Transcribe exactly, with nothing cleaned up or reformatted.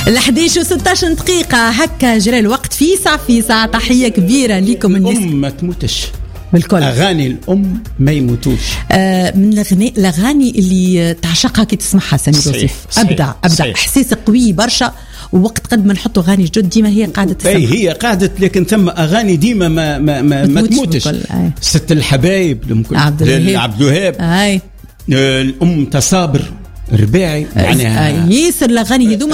الحديش وستاش دقيقة هكا جرى الوقت في ساعة في ساعة. تحية كبيرة لكم الناس. الأم ما تموتش بالكل. أغاني الأم ما يموتوش. آه من الأغاني اللي تعشقها كي تسمعها سامي يوسف. أبدع أبدع إحساس قوي برشا. ووقت قد ما نحطوا أغاني جد ديما هي قاعدة تسمع. هي قاعدة لكن ثم أغاني ديما ما ما ما, ما تموتش. ست الحبايب عبد الوهاب. الأم تصابر رباعي يعني ياسر الأغاني هذوما